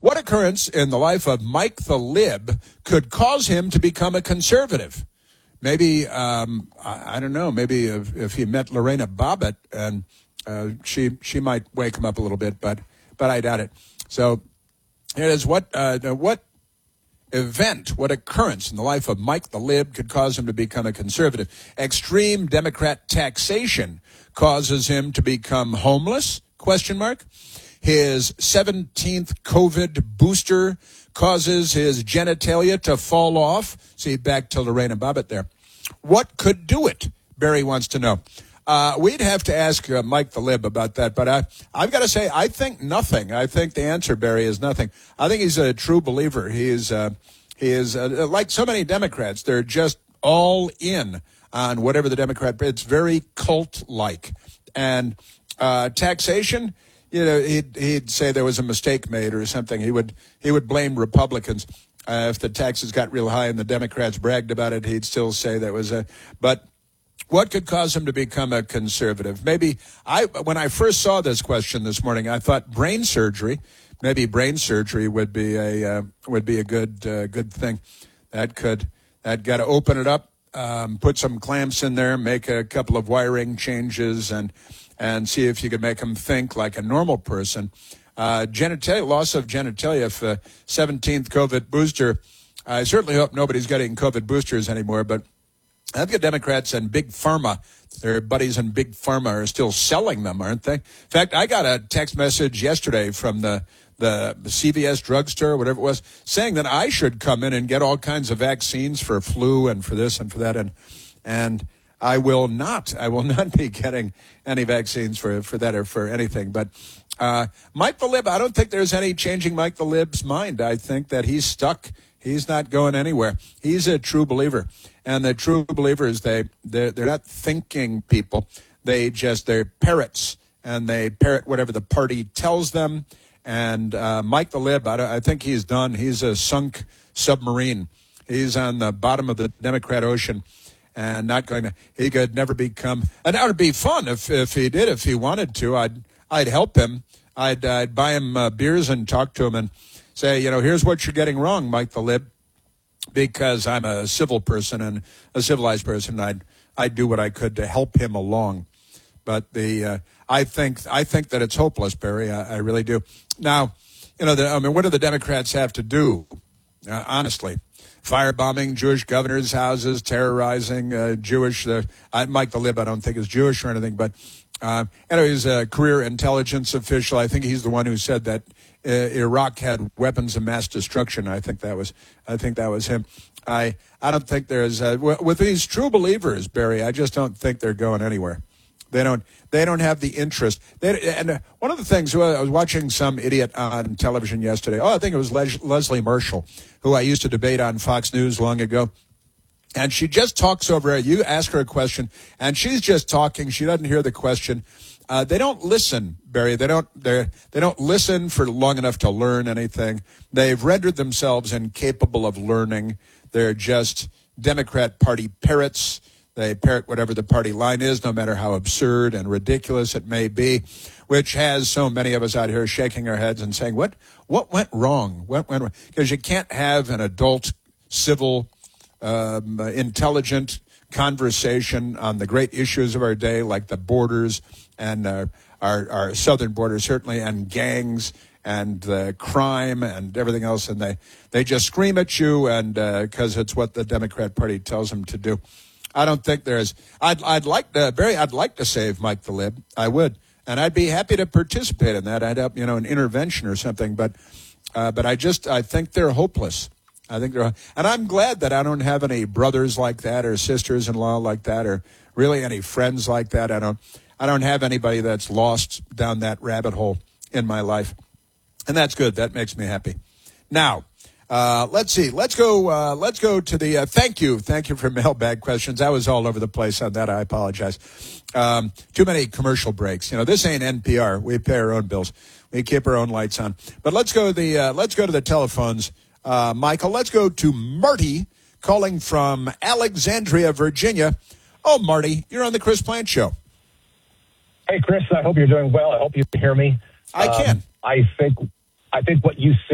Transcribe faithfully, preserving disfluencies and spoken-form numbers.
What occurrence in the life of Mike the Lib could cause him to become a conservative? Maybe, um, I, I don't know, maybe if, if he met Lorena Bobbitt, and uh, she she might wake him up a little bit, but but I doubt it. So here it is. What, uh, what event, what occurrence in the life of Mike the Lib could cause him to become a conservative? Extreme Democrat taxation causes him to become homeless? Question mark. His seventeenth COVID booster causes his genitalia to fall off. See, back to Lorena Bobbitt there. What could do it? Barry wants to know. Uh, we'd have to ask uh, Mike the Lib about that, but I, I've got to say, I think nothing. I think the answer, Barry, is nothing. I think he's a true believer. He is, uh, he is uh, like so many Democrats. They're just all in on whatever the Democrat. It's very cult-like. And uh, taxation, you know, he'd, he'd say there was a mistake made or something. He would he would blame Republicans. Uh, if the taxes got real high and the Democrats bragged about it, he'd still say that was a. But what could cause him to become a conservative? Maybe I when I first saw this question this morning, I thought brain surgery. Maybe brain surgery would be a uh, would be a good uh, good thing. That could that got to open it up, um, put some clamps in there, make a couple of wiring changes, and. and see if you could make them think like a normal person. Uh, genitalia, loss of genitalia, if uh, seventeenth COVID booster. I certainly hope nobody's getting COVID boosters anymore, but I think the Democrats and Big Pharma, their buddies in Big Pharma, are still selling them, aren't they? In fact, I got a text message yesterday from the, the C V S drugstore, whatever it was, saying that I should come in and get all kinds of vaccines for flu and for this and for that, and and I will not. I will not be getting any vaccines for, for that or for anything. But uh, Mike the Lib, I don't think there's any changing Mike the Lib's mind. I think that he's stuck. He's not going anywhere. He's a true believer. And the true believers, they, they're, they're not thinking people. They just, they're parrots. And they parrot whatever the party tells them. And uh, Mike the Lib, I, I think he's done. He's a sunk submarine. He's on the bottom of the Democrat Ocean. And not going to, he could never become, and that would be fun if, if he did, if he wanted to. I'd, I'd help him. I'd, I'd buy him uh, beers and talk to him and say, you know, here's what you're getting wrong, Mike the Lib, because I'm a civil person and a civilized person. I'd, I'd do what I could to help him along. But the, uh, I think, I think that it's hopeless, Barry. I, I really do. Now, you know, the, I mean, what do the Democrats have to do? Uh, honestly. Firebombing Jewish governors' houses, terrorizing uh, Jewish. Uh, I, Mike the Lib, I don't think is Jewish or anything, but uh, anyway, he's a career intelligence official. I think he's the one who said that uh, Iraq had weapons of mass destruction. I think that was, I think that was him. I, I don't think there's uh, w- with these true believers, Barry. I just don't think they're going anywhere. They don't. They don't have the interest. They, and one of the things, I was watching some idiot on television yesterday. Oh, I think it was Les, Leslie Marshall, who I used to debate on Fox News long ago. And she just talks over it. You ask her a question, and she's just talking. She doesn't hear the question. Uh, they don't listen, Barry. They don't. They they don't listen for long enough to learn anything. They've rendered themselves incapable of learning. They're just Democrat Party parrots. They parrot whatever the party line is, no matter how absurd and ridiculous it may be, which has so many of us out here shaking our heads and saying, what what went wrong? What went wrong? Because you can't have an adult, civil, um, intelligent conversation on the great issues of our day, like the borders and uh, our, our southern border, certainly, and gangs and uh, crime and everything else. And they, they just scream at you and because uh, it's what the Democrat Party tells them to do. I don't think there's. I'd I'd like to Barry. I'd like to save Mike the Lib. I would, and I'd be happy to participate in that. I'd help, you know, an intervention or something. But, uh, but I just I think they're hopeless. I think they're, and I'm glad that I don't have any brothers like that or sisters-in-law like that or really any friends like that. I don't. I don't have anybody that's lost down that rabbit hole in my life, and that's good. That makes me happy. Now. Uh, let's see. Let's go. Uh, let's go to the. Uh, thank you. Thank you for mailbag questions. I was all over the place on that. I apologize. Um, too many commercial breaks. You know, this ain't N P R. We pay our own bills. We keep our own lights on. But let's go to the. Uh, let's go to the telephones, uh, Michael. Let's go to Marty calling from Alexandria, Virginia. Oh, Marty, you're on the Chris Plante Show. Hey, Chris. I hope you're doing well. I hope you can hear me. I can. Um, I think. I think what you said.